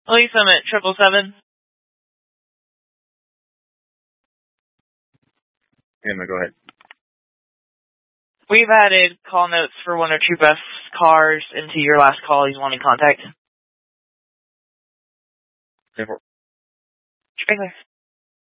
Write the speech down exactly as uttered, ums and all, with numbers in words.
Police, I'm at triple seven. Emma, go ahead. We've added call notes for one or two bus cars into your last call. You want in contact? ten four. Sprinkler.